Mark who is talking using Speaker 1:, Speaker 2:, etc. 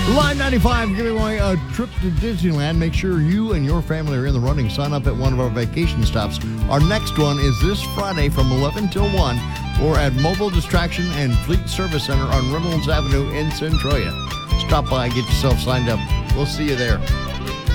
Speaker 1: Line 95 giving away a trip to Disneyland. Make sure you and your family are in the running. Sign up at one of our vacation stops. Our next one is this Friday from 11 till 1 or at Mobile Distraction and Fleet Service Center on Reynolds Avenue in Centralia. Stop by, get yourself signed up. We'll see you there.